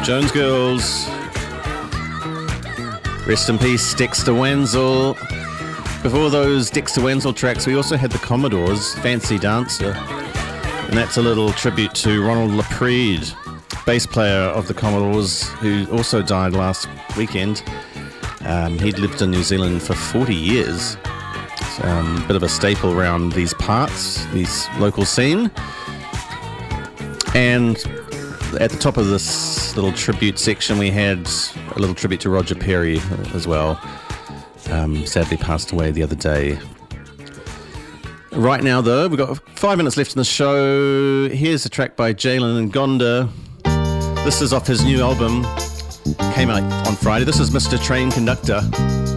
Jones Girls. Rest in peace, Dexter Wenzel. Before those Dexter Wenzel tracks, we also had the Commodores, Fancy Dancer. And that's a little tribute to Ronald Laprede, bass player of the Commodores, who also died last weekend. He'd lived in New Zealand for 40 years. So, a bit of a staple around these parts, these local scene. And at the top of this little tribute section, we had a little tribute to Roger Perry as well. Sadly passed away the other day. Right now, though, we've got 5 minutes left in the show. Here's a track by Jalen Ngonda. This is off his new album. Came out on Friday. This is Mr. Train Conductor.